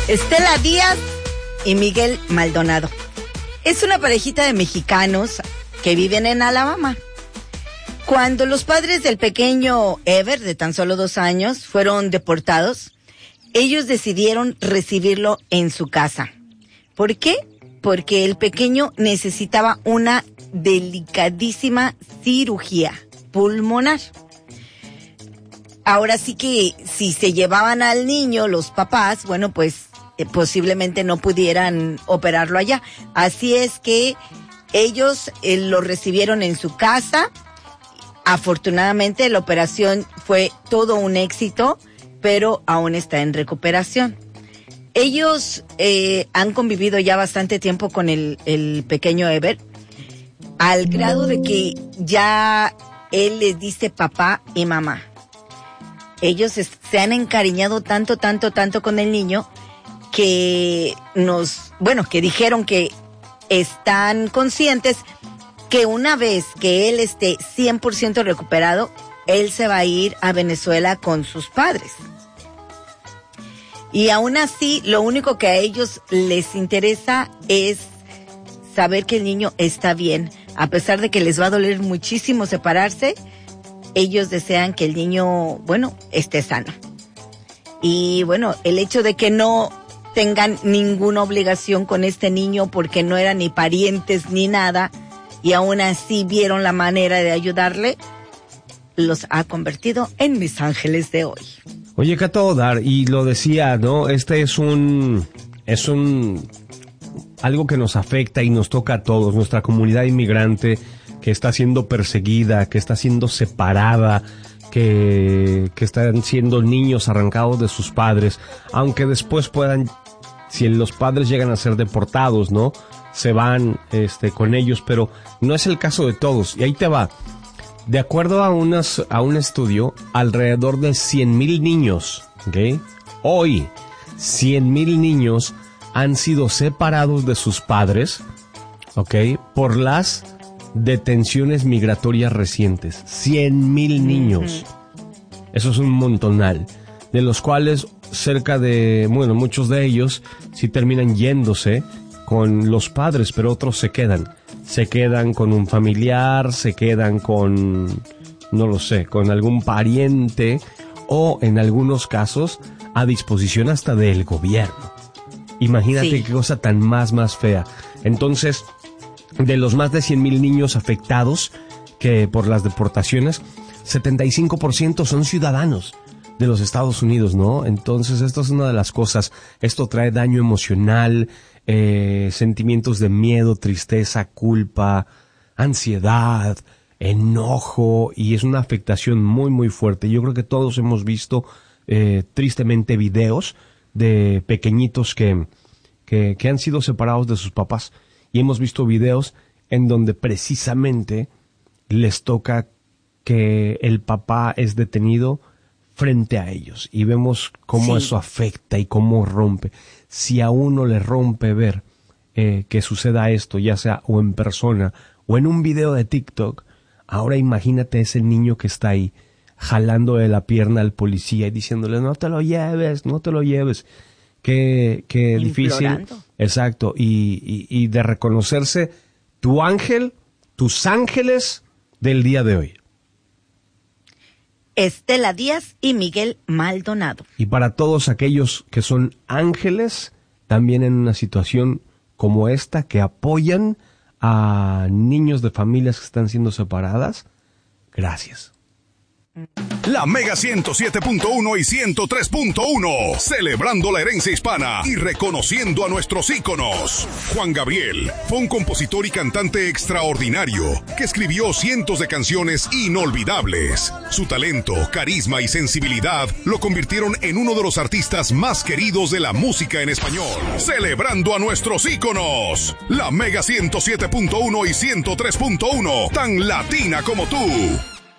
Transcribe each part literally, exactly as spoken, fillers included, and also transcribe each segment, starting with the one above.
Estela Díaz y Miguel Maldonado. Es una parejita de mexicanos que viven en Alabama. Cuando los padres del pequeño Ever, de tan solo dos años, fueron deportados, ellos decidieron recibirlo en su casa. ¿Por qué? Porque el pequeño necesitaba una delicadísima cirugía pulmonar. Ahora sí que si se llevaban al niño los papás, bueno, pues eh, posiblemente no pudieran operarlo allá. Así es que ellos eh, lo recibieron en su casa. Afortunadamente la operación fue todo un éxito, pero aún está en recuperación. Ellos eh, han convivido ya bastante tiempo con el, el pequeño Ever, al grado de que ya él les dice papá y mamá. Ellos es, se han encariñado tanto, tanto, tanto con el niño que nos, bueno, que dijeron que están conscientes que una vez que él esté cien por ciento recuperado, él se va a ir a Venezuela con sus padres. Y aún así, lo único que a ellos les interesa es saber que el niño está bien. A pesar de que les va a doler muchísimo separarse, ellos desean que el niño, bueno, esté sano. Y bueno, el hecho de que no tengan ninguna obligación con este niño porque no eran ni parientes ni nada, y aún así vieron la manera de ayudarle, los ha convertido en mis ángeles de hoy. Oye, que a todo dar, y lo decía, ¿no? Este es un, es un, algo que nos afecta y nos toca a todos, nuestra comunidad inmigrante que está siendo perseguida, que está siendo separada, que, que están siendo niños arrancados de sus padres, aunque después puedan, si los padres llegan a ser deportados, ¿no? Se van, este, con ellos, pero no es el caso de todos, y ahí te va. De acuerdo a, unas, a un estudio, alrededor de cien mil niños, ¿ok? Hoy, cien mil niños han sido separados de sus padres, ¿ok? Por las detenciones migratorias recientes. cien mil niños. Eso es un montonal. De los cuales cerca de, bueno, muchos de ellos sí terminan yéndose con los padres, pero otros se quedan. Se quedan con un familiar, se quedan con, no lo sé, con algún pariente o en algunos casos a disposición hasta del gobierno. Imagínate sí. Qué cosa tan más, más fea. Entonces, de los más de cien mil niños afectados que por las deportaciones, setenta y cinco por ciento son ciudadanos de los Estados Unidos, ¿no? Entonces, esto es una de las cosas. Esto trae daño emocional, Eh, sentimientos de miedo, tristeza, culpa, ansiedad, enojo, y es una afectación muy muy fuerte. Yo creo que todos hemos visto eh, tristemente videos de pequeñitos que, que, que han sido separados de sus papás, y hemos visto videos en donde precisamente les toca que el papá es detenido frente a ellos, y vemos cómo sí. Eso afecta y cómo rompe. Si a uno le rompe ver eh, que suceda esto, ya sea o en persona o en un video de TikTok, ahora imagínate ese niño que está ahí jalando de la pierna al policía y diciéndole no te lo lleves, no te lo lleves. Qué, qué difícil. Exacto. Y, y, y de reconocerse tu ángel, tus ángeles del día de hoy. Estela Díaz y Miguel Maldonado. Y para todos aquellos que son ángeles, también en una situación como esta, que apoyan a niños de familias que están siendo separadas, gracias. La Mega ciento siete punto uno y ciento tres punto uno, celebrando la herencia hispana y reconociendo a nuestros íconos. Juan Gabriel fue un compositor y cantante extraordinario que escribió cientos de canciones inolvidables. Su talento, carisma y sensibilidad lo convirtieron en uno de los artistas más queridos de la música en español. Celebrando a nuestros íconos. La Mega ciento siete punto uno y ciento tres punto uno, tan latina como tú.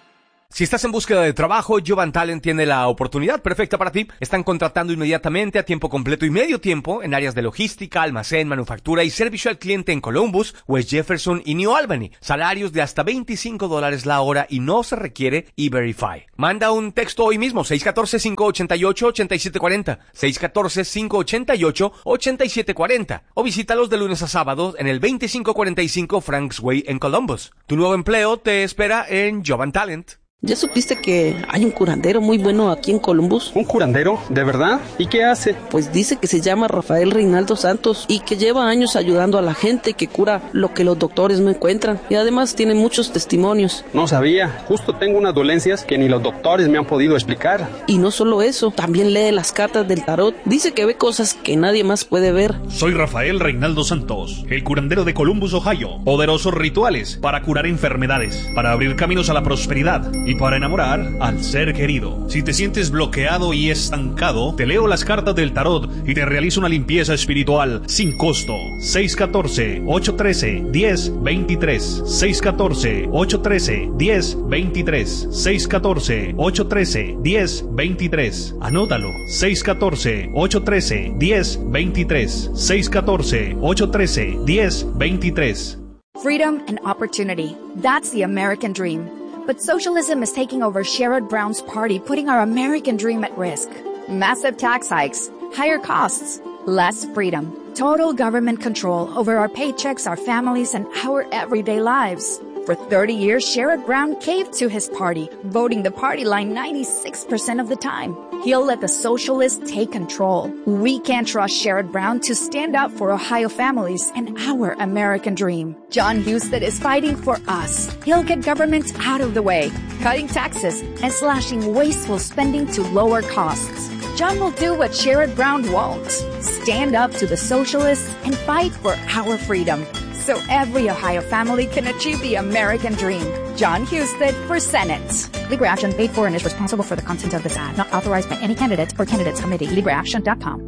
Si estás en búsqueda de trabajo, Jovan Talent tiene la oportunidad perfecta para ti. Están contratando inmediatamente a tiempo completo y medio tiempo en áreas de logística, almacén, manufactura y servicio al cliente en Columbus, West Jefferson y New Albany. Salarios de hasta veinticinco dólares la hora y no se requiere E-Verify. Manda un texto hoy mismo, seis uno cuatro, cinco ocho ocho, ocho siete cuatro cero, seis uno cuatro, cinco ocho ocho, ocho siete cuatro cero, o visítalos de lunes a sábado en el veinticinco cuarenta y cinco Franks Way en Columbus. Tu nuevo empleo te espera en Jovan Talent. ¿Ya supiste que hay un curandero muy bueno aquí en Columbus? ¿Un curandero? ¿De verdad? ¿Y qué hace? Pues dice que se llama Rafael Reinaldo Santos y que lleva años ayudando a la gente, que cura lo que los doctores no encuentran. Y además tiene muchos testimonios. No sabía. Justo tengo unas dolencias que ni los doctores me han podido explicar. Y no solo eso, también lee las cartas del tarot. Dice que ve cosas que nadie más puede ver. Soy Rafael Reinaldo Santos, el curandero de Columbus, Ohio. Poderosos rituales para curar enfermedades, para abrir caminos a la prosperidad y para enamorar al ser querido. Si te sientes bloqueado y estancado, te leo las cartas del tarot y te realizo una limpieza espiritual sin costo. seis uno cuatro, ocho uno tres, uno cero dos tres. seis uno cuatro, ocho uno tres, uno cero dos tres. seis uno cuatro, ocho uno tres, uno cero dos tres. Anótalo. seis uno cuatro, ocho uno tres, uno cero dos tres. seis uno cuatro, ocho uno tres, uno cero dos tres. Freedom and opportunity. That's the American dream. But socialism is taking over Sherrod Brown's party, putting our American dream at risk. Massive tax hikes, higher costs, less freedom, total government control over our paychecks, our families, and our everyday lives. For thirty years, Sherrod Brown caved to his party, voting the party line ninety-six percent of the time. He'll let the socialists take control. We can't trust Sherrod Brown to stand up for Ohio families and our American dream. John Husted is fighting for us. He'll get government out of the way, cutting taxes and slashing wasteful spending to lower costs. John will do what Sherrod Brown won't. Stand up to the socialists and fight for our freedom, so every Ohio family can achieve the American dream. John Husted for Senate. Libre Action paid for and is responsible for the content of this ad. Not authorized by any candidate or candidates committee. libre action dot com.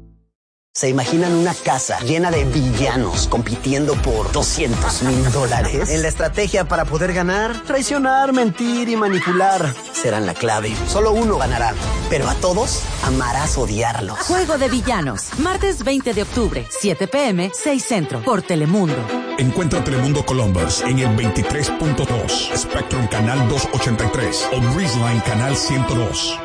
¿Se imaginan una casa llena de villanos compitiendo por doscientos mil dólares? En la estrategia para poder ganar, traicionar, mentir y manipular serán la clave. Solo uno ganará, pero a todos amarás odiarlos. Juego de Villanos, martes veinte de octubre, siete p m, seis Centro, por Telemundo. Encuentra Telemundo Columbus en el veintitrés punto dos, Spectrum Canal doscientos ochenta y tres o Breezeline Canal ciento dos.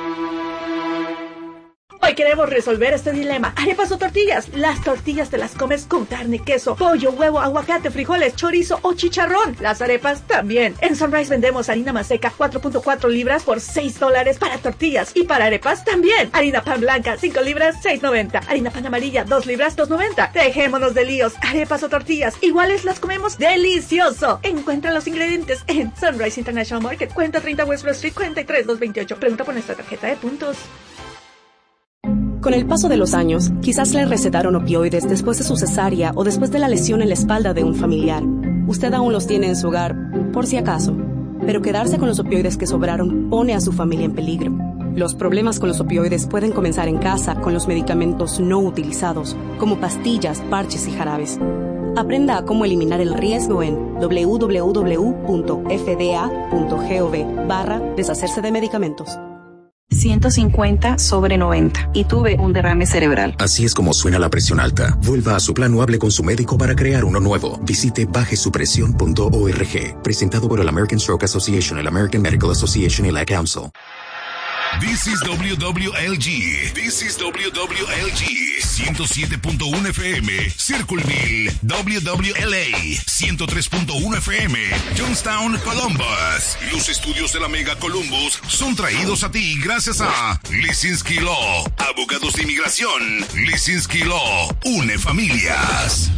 Hoy queremos resolver este dilema. ¿Arepas o tortillas? Las tortillas te las comes con carne, queso, pollo, huevo, aguacate, frijoles, chorizo o chicharrón. Las arepas también. En Sunrise vendemos harina maseca cuatro punto cuatro libras por seis dólares para tortillas. Y para arepas también. Harina pan blanca cinco libras, seis noventa. Harina pan amarilla dos libras, dos noventa. Dejémonos de líos. Arepas o tortillas, iguales las comemos delicioso. Encuentra los ingredientes en Sunrise International Market, cuenta treinta West Broad Street, cuarenta y tres mil doscientos veintiocho. Pregunta por nuestra tarjeta de puntos. Con el paso de los años, quizás le recetaron opioides después de su cesárea o después de la lesión en la espalda de un familiar. Usted aún los tiene en su hogar, por si acaso. Pero quedarse con los opioides que sobraron pone a su familia en peligro. Los problemas con los opioides pueden comenzar en casa con los medicamentos no utilizados, como pastillas, parches y jarabes. Aprenda a cómo eliminar el riesgo en doble u doble u doble u punto f d a punto gov barra deshacerse de medicamentos. ciento cincuenta sobre noventa y tuve un derrame cerebral. Así es como suena la presión alta. Vuelva a su plan o hable con su médico para crear uno nuevo. Visite baje su presión punto org. Presentado por el American Stroke Association, el American Medical Association y la Council. This is W W L G. This is W W L G. ciento siete punto uno F M. Circleville. W W L A. ciento tres punto uno F M. Johnstown, Columbus. Los estudios de la Mega Columbus son traídos a ti gracias a Lisinski Law. Abogados de inmigración. Lisinski Law. Une familias.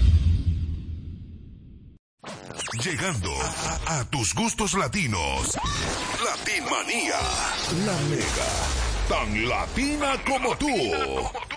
Llegando a, a tus gustos latinos. Latin Manía. La Mega. Tan latina como tú.